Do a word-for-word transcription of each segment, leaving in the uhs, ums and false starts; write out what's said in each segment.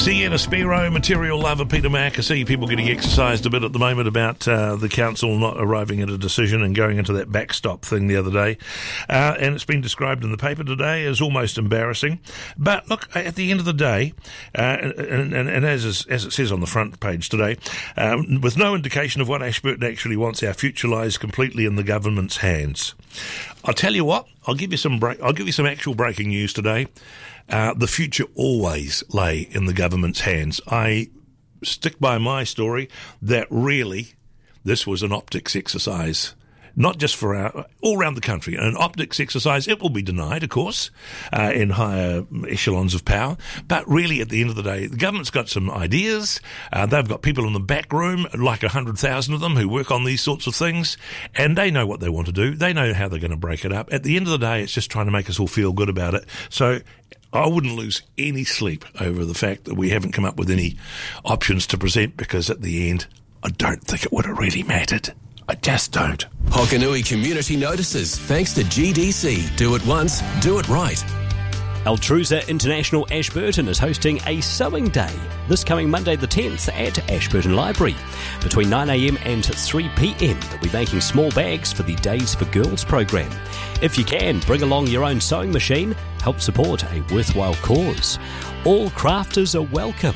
Sienna Spiro, material lover Peter Mack. I see people getting exercised a bit at the moment about uh, the council not arriving at a decision and going into that backstop thing the other day. Uh, and it's been described in the paper today as almost embarrassing. But look, at the end of the day, uh, and, and, and as, is, as it says on the front page today, um, with no indication of what Ashburton actually wants, our future lies completely in the government's hands. I'll tell you what, I'll give you some break, I'll give you some actual breaking news today. Uh, the future always lay in the government's hands. I stick by my story that really this was an optics exercise, not just for our, all around the country. An optics exercise, it will be denied, of course, uh, in higher echelons of power. But really, at the end of the day, the government's got some ideas. Uh, they've got people in the back room, like one hundred thousand of them, who work on these sorts of things. And they know what they want to do. They know how they're going to break it up. At the end of the day, it's just trying to make us all feel good about it. So I wouldn't lose any sleep over the fact that we haven't come up with any options to present, because at the end, I don't think it would have really mattered. I just don't. Hokanui Community Notices. Thanks to G D C. Do it once, do it right. Altruza International Ashburton is hosting a sewing day this coming Monday the tenth at Ashburton Library. Between nine a.m. and three p.m. they'll be making small bags for the Days for Girls program. If you can, bring along your own sewing machine, help support a worthwhile cause. All crafters are welcome.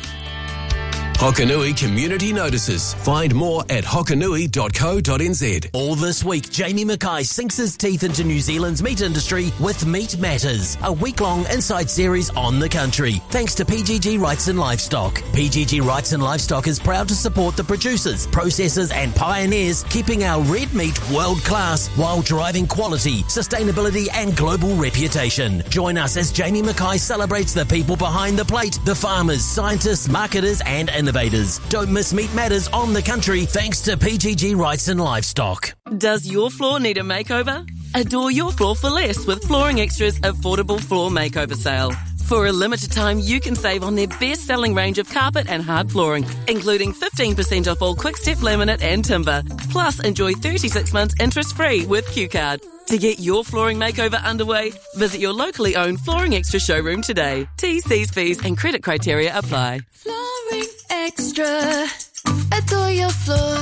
Hokanui Community Notices. Find more at hokanui dot co dot n z. All this week, Jamie Mackay sinks his teeth into New Zealand's meat industry with Meat Matters, a week-long inside series on the country, thanks to P G G Rights and Livestock. P G G Rights and Livestock is proud to support the producers, processors and pioneers, keeping our red meat world-class while driving quality, sustainability and global reputation. Join us as Jamie Mackay celebrates the people behind the plate, the farmers, scientists, marketers and innovators. Don't miss Meat Matters on the country, thanks to P G G Rights and Livestock. Does your floor need a makeover? Adore your floor for less with Flooring Extra's affordable floor makeover sale. For a limited time, you can save on their best-selling range of carpet and hard flooring, including fifteen percent off all Quick-Step laminate and timber. Plus, enjoy thirty-six months interest-free with Q Card. To get your flooring makeover underway, visit your locally owned Flooring Extra showroom today. T's, C's, fees and credit criteria apply. Flooring Extra. Adore your floor.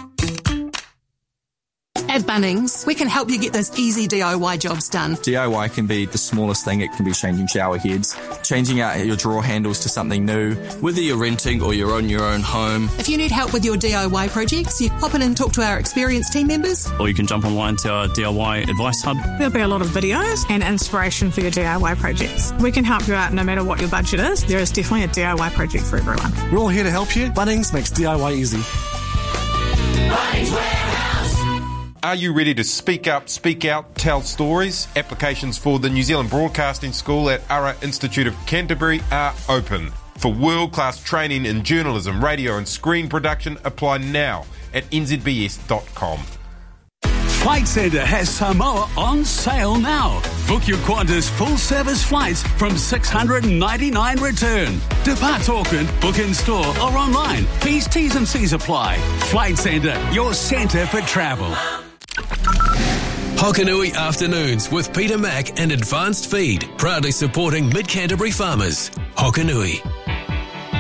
At Bunnings, we can help you get those easy D I Y jobs done. D I Y can be the smallest thing. It can be changing shower heads, changing out your drawer handles to something new, whether you're renting or you're on your own home. If you need help with your D I Y projects, you pop in and talk to our experienced team members. Or you can jump online to our D I Y advice hub. There'll be a lot of videos and inspiration for your D I Y projects. We can help you out no matter what your budget is. There is definitely a D I Y project for everyone. We're all here to help you. Bunnings makes D I Y easy. Bunnings Warehouse. Are you ready to speak up, speak out, tell stories? Applications for the New Zealand Broadcasting School at Ara Institute of Canterbury are open. For world-class training in journalism, radio and screen production, apply now at n z b s dot com. Flight Centre has Samoa on sale now. Book your Qantas full-service flights from six hundred ninety-nine dollars return. Depart Auckland, book in store or online. Fees, T's and C's apply. Flight Centre, your centre for travel. Hokanui Afternoons with Peter Mack and Advanced Feed, proudly supporting Mid-Canterbury farmers. Hokanui.